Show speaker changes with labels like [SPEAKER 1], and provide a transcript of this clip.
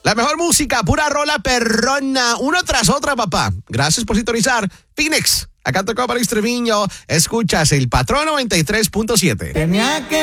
[SPEAKER 1] La mejor música, pura rola perrona, una tras otra, papá. Gracias por sintonizar. Phoenix, acá tocó para Luis Treviño. Escuchas el Patrón 93.7.
[SPEAKER 2] Tenía que